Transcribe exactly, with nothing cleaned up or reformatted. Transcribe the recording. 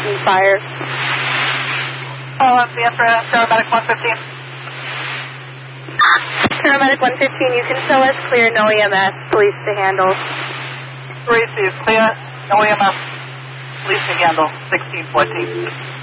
taking fire. Oh, that's the answer. Paramedic one fifteen. Paramedic one fifteen, you can show us clear, no E M S, police to handle. Receive clear, no E M S, police to handle, sixteen fourteen.